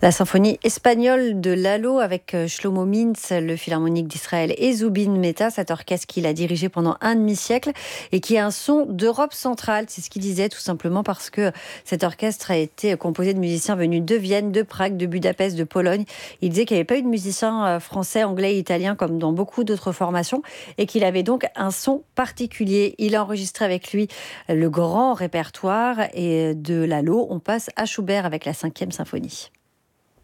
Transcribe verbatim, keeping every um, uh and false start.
La symphonie espagnole de Lalo avec euh, Shlomo Mintz, le Philharmonique d'Israël et Zubin Mehta, cet orchestre qu'il a dirigé pendant un demi-siècle et qui a un son d'Europe centrale. C'est ce qu'il disait, tout simplement parce que cet orchestre a été composé de musiciens venus de Vienne, de Prague, de Budapest, de Pologne. Il disait qu'il n'y avait pas eu de musiciens euh, français, anglais, italiens comme dans beaucoup d'autres formations et qu'il avait donc un son particulier. Il a enregistré avec lui le grand répertoire et de Lalo, on passe à Schubert avec la cinquième symphonie.